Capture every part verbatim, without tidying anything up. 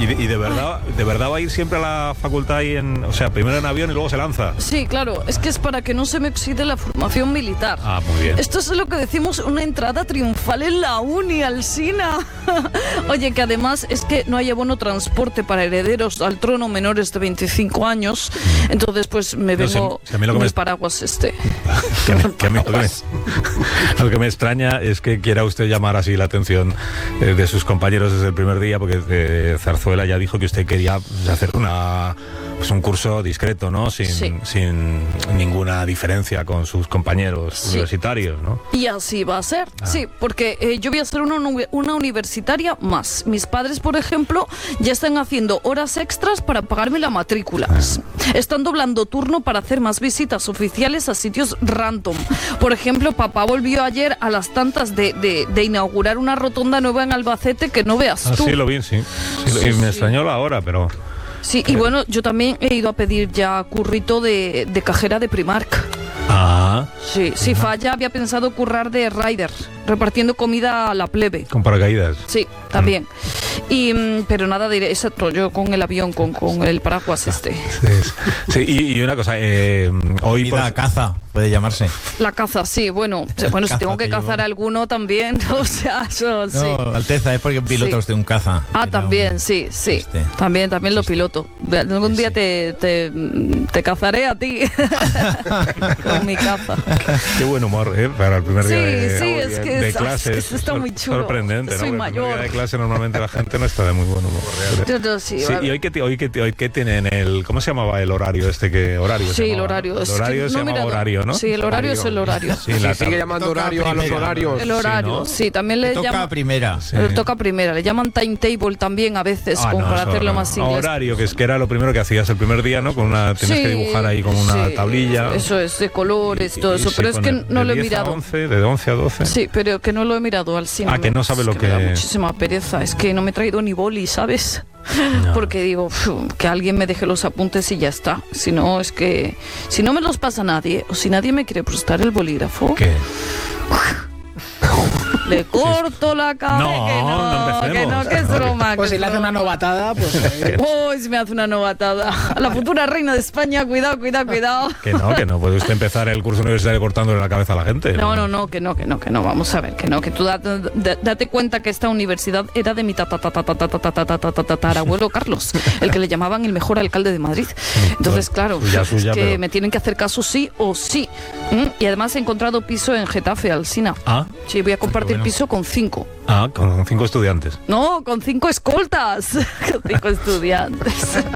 de, y de verdad de verdad va a ir siempre a la facultad ahí en, o sea, primero en avión y luego se lanza. Sí, claro, es que es para que no se me oxide la formación militar. Ah, muy bien. Esto es lo que decimos una entrada triunfal en la uni, Alsina. Oye, que además es que no hay abono transporte para herederos al trono menores de veinticinco años, entonces pues me No, vengo si- si a mí lo que mi me- paraguas este. Que me- que a mí- lo, que me, lo que me extraña es que quiera usted llamar así la atención eh, de sus compañeros desde el primer día, porque eh, Zarzuela ya dijo que usted quería hacer una pues un curso discreto, ¿no? Sin, Sí. sin ninguna diferencia con sus compañeros Sí. universitarios, ¿no? Y así va a ser, Ah. sí, porque eh, yo voy a ser una, uni- una universitaria más. Mis padres, por ejemplo, ya están haciendo horas extras para pagarme la matrícula. Están doblando turno para hacer más visitas oficiales a sitios random. Por ejemplo, papá volvió ayer a las tantas de, de, de inaugurar una rotonda nueva en Albacete que no veas Ah, tú. sí, lo vi, sí. Sí, lo- y me extrañó la hora, pero... Sí, y bueno, yo también he ido a pedir ya currito de, de cajera de Primark. Ah, Sí, si falla, había pensado currar de rider, repartiendo comida a la plebe. con paracaídas. Sí, también. Y, mm, pero nada de exacto, yo con el avión, con, con el paraguas este. Sí, sí, y, y una cosa, eh, hoy... Vida por- caza, puede llamarse. La caza, sí, bueno, bueno, si Caza tengo que te cazar llevo. alguno también, o sea, eso sí. No, Alteza, es porque pilotos Sí. de un caza. Ah, Era también, un- sí, sí. Este. También, también lo piloto. Algún día Sí. te, te, te cazaré a ti con mi caza. Qué buen humor, ¿eh? Para el primer Sí, día de, sí, es que de es- clase. es que está muy chulo. Sorprendente, ¿no? Soy Porque el primer mayor. día de clase normalmente la gente no está de muy buen humor. realmente. Yo- yo sí, Sí, vale. y hoy que hoy que hoy que tienen el ¿cómo se llamaba el horario este que horario? se Sí, el llamaba, horario. ¿no? es El horario que se no he llamaba mirado. horario, ¿no? Sí, el horario es el horario. Sí, Se la sigue tabla. llamando Toca horario a los primera. horarios. El horario, Sí, sí, ¿no? también le Toca llaman... primera. Sí. Le toca primera, le llaman timetable también a veces, Ah, como no, para eso hacerlo no. más inglés. Horario, que es que era lo primero que hacías el primer día, ¿no? Con una tienes Sí, que dibujar ahí con una sí, tablilla. Eso es, de colores, todo Y- eso, y pero sí, es que con el- no de lo he diez a mirado. once, de once a doce. Sí, pero que no lo he mirado al cine. Ah, que no sabe lo Me da que- muchísima pereza, es que no me he traído ni boli, ¿sabes? Porque digo, "Fu, que alguien me deje los apuntes y ya está. Si no, es que... Si no me los pasa nadie, o si nadie me quiere prestar el bolígrafo, ¿Qué? le corto la cabeza. No, que no, no que empecemos. no, que es broma. Pues que si le es hace una broma. novatada, pues... eh, Uy, si me hace una novatada. A la futura reina de España, cuidado, cuidado, cuidado. Que no, que no puede usted empezar el curso universitario cortándole la cabeza a la gente. No, no, no, que no, que no, que no. Vamos a ver, que no, que tú date, da- date cuenta que esta universidad era de mi tatarabuelo Carlos, el que le llamaban el mejor alcalde de Madrid. Entonces, claro, Suya, suya, es que pero- me tienen que hacer caso sí o sí. ¿Mm? Y además he encontrado piso en Getafe, Alsina. Ah, Sí, voy a compartir bueno. piso con cinco. ah, con cinco estudiantes. No, con cinco escoltas. Con cinco estudiantes.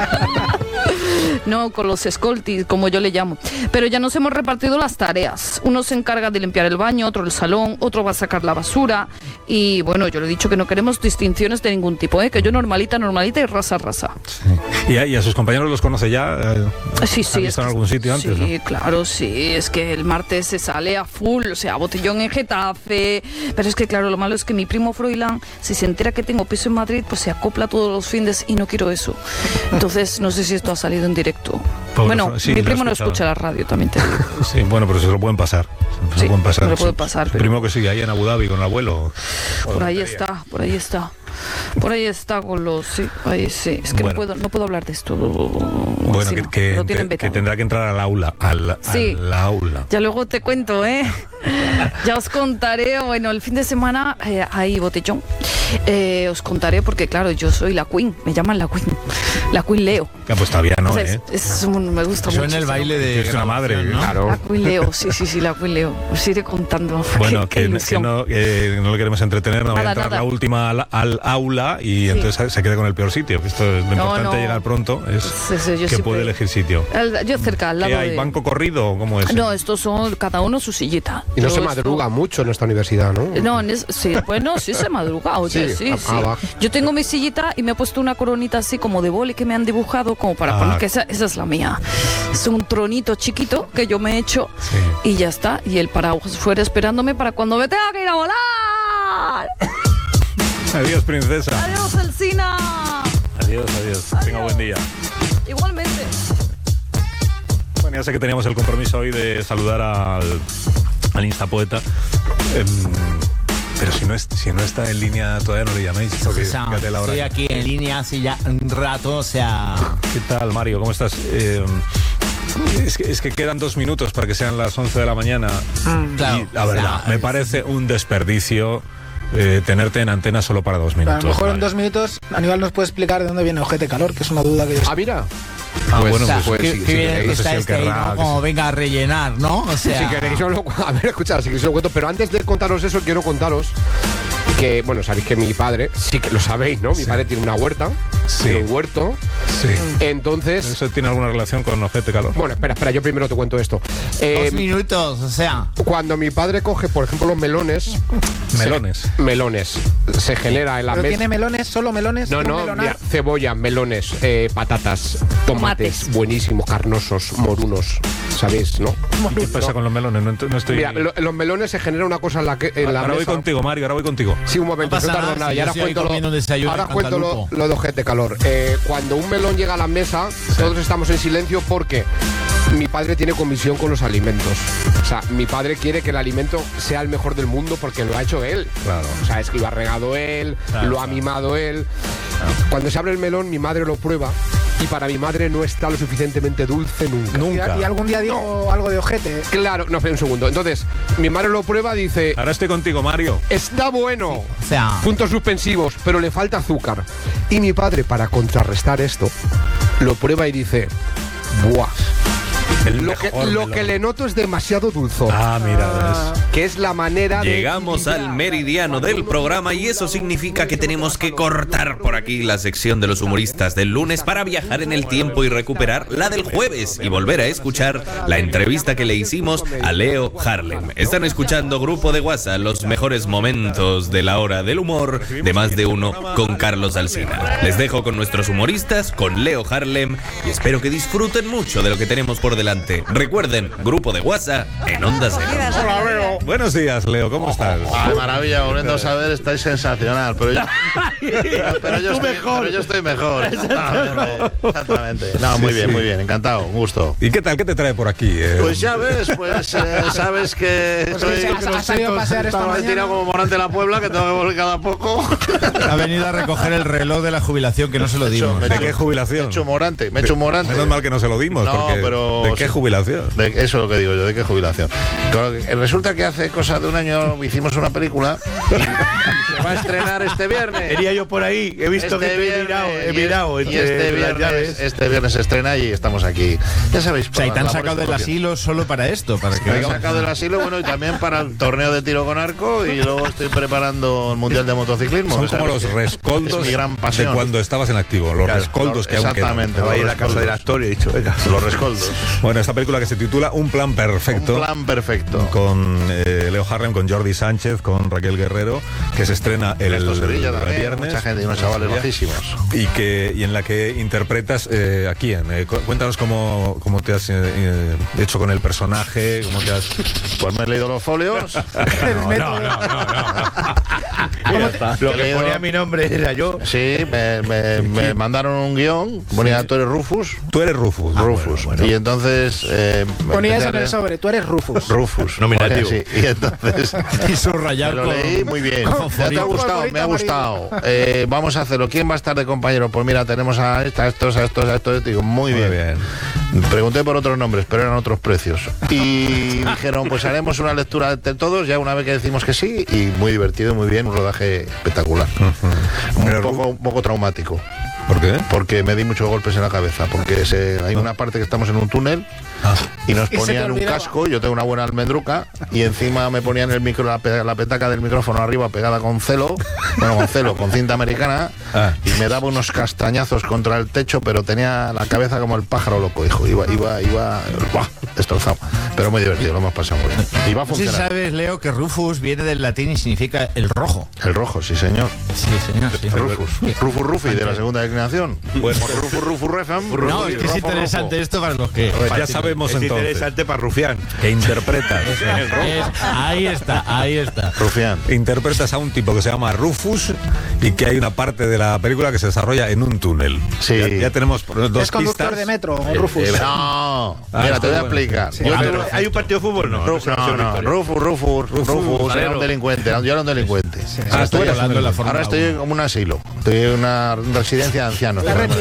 No, con los escoltis, como yo le llamo. Pero ya nos hemos repartido las tareas. Uno se encarga de limpiar el baño, otro el salón, otro va a sacar la basura. Y bueno, yo le he dicho que no queremos distinciones de ningún tipo, ¿eh? Que yo normalita, normalita y rasa, rasa. ¿Y a, y a sus compañeros los conoce ya? Eh, Sí, sí. ¿Han es visto en que- algún sitio antes? Sí, ¿no? claro, sí. Es que el martes se sale a full, o sea, botellón en Getafe. Pero es que, claro, lo malo es que mi primo Froilán, si se entera que tengo piso en Madrid, pues se acopla todos los fines y no quiero eso. Entonces, no sé si esto ha salido en directo. Pobre bueno, Fro- sí, mi lo he primo no escuchado. escucha la radio, también te digo. Sí, bueno, pero se lo pueden pasar. Se Sí, lo pueden pasar. me lo puede Su- pasar, su pero- primo que sigue ahí en Abu Dhabi con el abuelo. Por ahí está, por ahí está. Por ahí está con los... Sí, ahí sí. Es que Bueno. no, puedo, no puedo hablar de esto. Bueno, que, encima, que- lo tienen que vetado. tendrá que entrar al aula. Al, Sí. al aula. Ya luego te cuento, ¿eh? Ya os contaré, bueno, el fin de semana eh, hay botellón. Eh, os contaré porque, claro, yo soy la Queen, me llaman la Queen, la Queen Leo. Ah, pues todavía no, O sea, ¿eh? es, es un- me gusta Eso mucho. en el ese baile nombre. de Es una madre, graduación, ¿no? Claro. La Queen Leo, sí, sí, sí, la Queen Leo. Os iré contando. Bueno, Qué- qué que, que ilusión. no, que no le queremos entretener, no va a Nada, entrar nada. la última al, al aula y entonces se quede con el peor sitio. Esto es lo No, importante no. llegar pronto, es Sí, sí, yo que siempre- puede elegir sitio. Al- Yo cerca, al ¿Qué lado hay? de... ¿Banco corrido o cómo es? No, estos son cada uno su sillita. Y no Yo se esto- madruga mucho en esta universidad, ¿no? No, en es- sí, bueno, sí se madruga, oye, sí, Sí, sí. ah, va. Yo tengo mi sillita y me he puesto una coronita así como de boli que me han dibujado como para Ah. poner que esa, esa es la mía. Es un tronito chiquito que yo me he hecho Sí. y ya está. Y el paraguas fuera esperándome para cuando me tenga que ir a volar. Adiós, princesa. Adiós, Alsina. Adiós, adiós. Tenga buen día. Igualmente. Bueno, ya sé que teníamos el compromiso hoy de saludar al, al Instapoeta. Em, Pero si no, es, si no está en línea, todavía no le llaméis. Porque, O sea, fíjate la hora. estoy aquí en línea hace ya un rato, o sea... ¿Qué tal, Mario? ¿Cómo estás? Eh, es, que, es que quedan dos minutos para que sean las once de la mañana. Claro, y la verdad, o sea, me parece un desperdicio eh, tenerte en antena solo para dos minutos. A lo mejor en Vale. dos minutos Aníbal nos puede explicar de dónde viene Ojete Calor, que es una duda que yo... Ah, mira. Ah, Pues, bueno, o sea, pues, pues, qué, sí, qué sí, bien queréis. que no sé está si él este ahí, querrá, ¿no? que Como sí. venga a rellenar, ¿no? O sea... Si queréis, os lo, a ver, escuchad, si queréis os lo cuento. Pero antes de contaros eso, quiero contaros que, bueno, sabéis que mi padre, sí que lo sabéis, ¿no? Mi Sí. padre tiene una huerta, Sí. tiene un huerto. Sí. Entonces, ¿Eso tiene alguna relación con Ojete Calor? bueno, espera, espera, yo primero te cuento esto. Eh, Dos minutos, o sea... cuando mi padre coge, por ejemplo, los melones, Melones. melones, se genera en la ¿Pero mesa. tiene melones, solo melones? No, un no, melonar? mira, cebolla, melones, eh, patatas, tomates, Tomates. buenísimos, carnosos, morunos, ¿sabéis, no? ¿Qué pasa con los melones? No, ent- no estoy... Mira, lo- los melones se genera una cosa en la que en la ahora voy mesa. contigo, Mario, ahora voy contigo. Sí, un momento, No pasa no tardo nada, nada. si Y yo ahora estoy ahí cuento, lo, comiendo un desayuno ahora en cuento lo, Cantalupo. lo de Ojete Calor. Eh, cuando un melón llega a la mesa, todos estamos en silencio porque mi padre tiene comisión con los alimentos. O sea, mi padre quiere que el alimento sea el mejor del mundo porque lo ha hecho él. Claro. O sea, es que lo ha regado él, Claro, lo ha claro. mimado él. Cuando se abre el melón, mi madre lo prueba y para mi madre no está lo suficientemente dulce nunca. Nunca. Y, y algún día digo algo de ojete. Claro, no, espera un segundo. Entonces, mi madre lo prueba y dice, Ahora estoy contigo, Mario. está bueno. O sea... Puntos suspensivos, pero le falta azúcar. Y mi padre, para contrarrestar esto, lo prueba y dice, ¡buah! El Lo que, mejor lo melón. que le noto es demasiado dulzor. Ah, mira, ves. Que es la manera de... Llegamos al meridiano del programa y eso significa que tenemos que cortar por aquí la sección de los humoristas del lunes para viajar en el tiempo y recuperar la del jueves y volver a escuchar la entrevista que le hicimos a Leo Harlem. Están escuchando Grupo de WhatsApp, los mejores momentos de la hora del humor de más de uno con Carlos Alsina. Les dejo con nuestros humoristas, con Leo Harlem y espero que disfruten mucho de lo que tenemos por delante. Recuerden, Grupo de WhatsApp en Onda Cero. Buenos días, Leo, ¿cómo estás? Ay, maravilla, volviendo a saber, estáis sensacional. Pero yo, pero yo, estoy, pero yo estoy mejor. Exactamente, exactamente. No, muy Sí, bien, sí. muy bien, encantado, un gusto. ¿Y qué tal? ¿Qué te trae por aquí? eh? Pues ya ves, pues eh, sabes que Pues estoy que se ha- ha salido a pasear esta estaba mañana. tirado como Morante de la Puebla, que tengo que volver cada poco. Ha venido a recoger el reloj de la jubilación que no se lo dimos. Me he ¿De hecho- qué jubilación? Me he hecho Morante, me he hecho Morante. Menos mal que no se lo dimos, No, porque pero ¿de qué sí. jubilación? De- eso es lo que digo yo, ¿de qué jubilación? Claro, que resulta que hace cosa de un año hicimos una película y se va a estrenar este viernes. Venía yo por ahí, he visto Este que te he viernes, mirado, he y- mirado y entre este las viernes, llaves. este viernes se estrena y estamos aquí. Ya sabéis, O sea, y te han por las sacado del labores asilo solo para esto, para que Me han venga- sacado del asilo, bueno, y también para el torneo de tiro con arco y luego estoy preparando el Mundial de Motociclismo. Son que como sabes los que rescoldos es mi gran de passion. cuando estabas en activo, los Claro, rescoldos que aún quedan. exactamente, Estaba ahí en los la casa del rescoldos. actor y he dicho, venga. Los rescoldos. Bueno, esta película que se titula Un plan perfecto. Un plan perfecto. Con eh, Leo Harlem, con Jordi Sánchez, con Raquel Guerrero, que se estrena el, Ernesto Sevilla el también, viernes. mucha gente y unos chavales Sevilla. bajísimos. Y, que, y en la que interpretas eh, a quién. Eh, cu- cuéntanos cómo, cómo te has eh, eh, hecho con el personaje, cómo te has... Pues me he leído los folios. El método. Ya está. Lo Te que leo- ponía mi nombre era yo. Sí, me, me- me mandaron un guión, ponía tú eres Rufus. Tú eres Rufus. Rufus. Bueno, bueno. Y entonces... Eh, Ponía empecé eso a en el leer- sobre, tú eres Rufus. Rufus. Nominativo. Sí, y entonces... y Me subrayar lo con- leí muy bien. con Ya te ha fosforito. gustado, me ha gustado. Eh, vamos a hacerlo. ¿Quién va a estar de compañero? Pues mira, tenemos a esta, a estos, a estos, a estos. Digo, muy, Muy bien. bien. Pregunté por otros nombres, pero eran otros precios. Y dijeron, pues haremos una lectura de todos, ya una vez que decimos que sí, y muy divertido, muy bien, un rodaje espectacular. Un Pero poco, un poco traumático. ¿Por qué? Porque me di muchos golpes en la cabeza, porque se- hay una parte que estamos en un túnel Ah. y nos Y se te ponían un olvidaba. casco, yo tengo una buena almendruca, y encima me ponían el micro, la, pe- la petaca del micrófono arriba pegada con celo, bueno, con celo, con cinta americana, Ah. y me daba unos castañazos contra el techo, pero tenía la cabeza como el pájaro loco, hijo, iba, iba, iba, ¡buah! Destrozado. Pero muy divertido, lo hemos pasado muy bien. Y va a No sé si funcionar. sabes, Leo, que Rufus viene del latín y significa el rojo. El rojo, sí señor. Sí, señor. sí. Rufus. Rufus Rufi de la segunda declinación. Pues- Rufus Rufus Refam. No, es que es Rofo, interesante Rofo. esto para los que... Pues ya sabemos Es entonces interesante para Rufián. que interpretas. Es- ahí está, ahí está. Rufián. Interpretas a un tipo que se llama Rufus y que hay una parte de la película que se desarrolla en un túnel. Sí. Ya, ya tenemos dos Es conductor pistas. de metro, Rufus. No, Ah, mira, te voy a bueno. explicar. Sí. Yo Ah, tuve- pero ¿Hay un partido de fútbol? No, Ruf- no, no, Rufus, Rufus, Rufus, era un delincuente, yo era un delincuente. Ah, estoy estoy hablando de la ahora Fórmula estoy uno. en como un asilo, estoy en una residencia de ancianos. La Fernando.